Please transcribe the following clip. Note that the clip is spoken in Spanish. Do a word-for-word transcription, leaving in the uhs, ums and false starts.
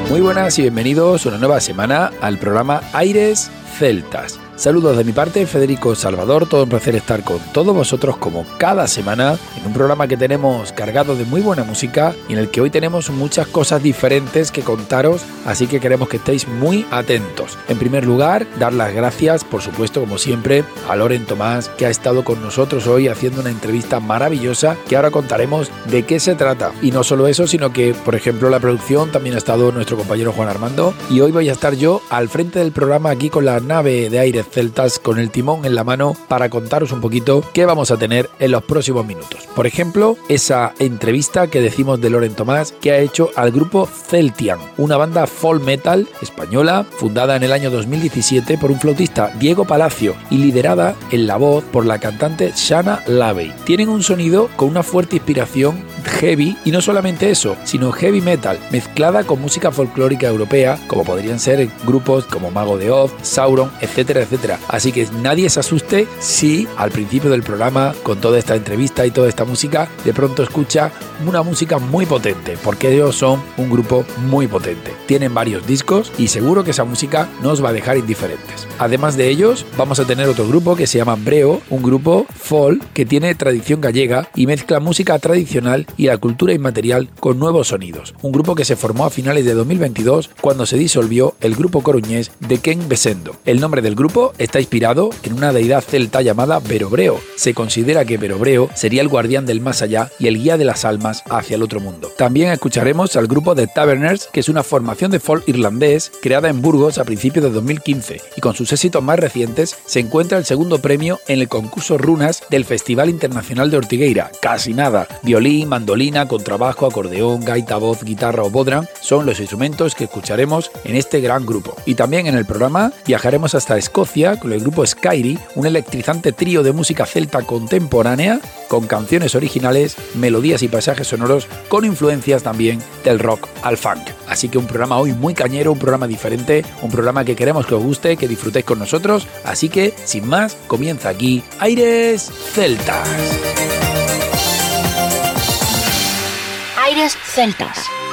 Muy buenas y bienvenidos una nueva semana al programa Aires Celtas. Saludos de mi parte, Federico Salvador, todo un placer estar con todos vosotros como cada semana en un programa que tenemos cargado de muy buena música y en el que hoy tenemos muchas cosas diferentes que contaros, así que queremos que estéis muy atentos. En primer lugar, dar las gracias, por supuesto, como siempre, a Loren Tomás, que ha estado con nosotros hoy haciendo una entrevista maravillosa que ahora contaremos de qué se trata. Y no solo eso, sino que, por ejemplo, la producción también ha estado nuestro compañero Juan Armando y hoy voy a estar yo al frente del programa aquí con la nave de Aires Celtas con el timón en la mano para contaros un poquito qué vamos a tener en los próximos minutos. Por ejemplo, esa entrevista que decimos de Loren Tomás que ha hecho al grupo Celtian, una banda folk metal española fundada en el año dos mil diecisiete por un flautista Diego Palacio y liderada en la voz por la cantante Shana Lavey. Tienen un sonido con una fuerte inspiración heavy y no solamente eso, sino heavy metal mezclada con música folclórica europea como podrían ser grupos como Mago de Oz, Sauron, etcétera, etcétera. Así que nadie se asuste si al principio del programa, con toda esta entrevista y toda esta música, de pronto escucha una música muy potente, porque ellos son un grupo muy potente. Tienen varios discos y seguro que esa música no os va a dejar indiferentes. Además de ellos, vamos a tener otro grupo que se llama Breo, un grupo folk que tiene tradición gallega y mezcla música tradicional y la cultura inmaterial con nuevos sonidos. Un grupo que se formó a finales de dos mil veintidós cuando se disolvió el grupo coruñés de Ken Besendo. El nombre del grupo está inspirado en una deidad celta llamada Berobreo. Se considera que Berobreo sería el guardián del más allá y el guía de las almas hacia el otro mundo. También escucharemos al grupo The Taverners, que es una formación de folk irlandés creada en Burgos a principios de dos mil quince y con sus éxitos más recientes se encuentra el segundo premio en el concurso Runas del Festival Internacional de Ortigueira. Casi nada. Violín, mandolina, contrabajo, acordeón, gaita, voz, guitarra o bodhrán son los instrumentos que escucharemos en este gran grupo. Y también en el programa viajaremos hasta Escocia con el grupo Skyri, un electrizante trío de música celta contemporánea con canciones originales, melodías y pasajes sonoros con influencias también del rock al funk. Así que un programa hoy muy cañero, un programa diferente, un programa que queremos que os guste, que disfrutéis con nosotros. Así que, sin más, comienza aquí Aires Celtas. Aires Celtas.